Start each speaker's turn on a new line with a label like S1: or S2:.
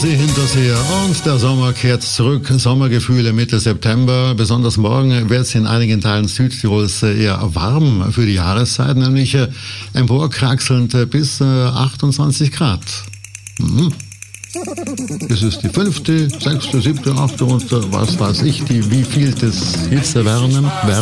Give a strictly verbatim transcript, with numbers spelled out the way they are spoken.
S1: Chiemsee hinter sich und der Sommer kehrt zurück. Sommergefühle Mitte September. Besonders morgen wird es in einigen Teilen Südtirols eher warm für die Jahreszeit, nämlich emporkraxelnd bis achtundzwanzig Grad. Mhm. Es ist die fünfte, sechste, siebte, achte und was weiß ich, die wie viel das Hitzewärmen.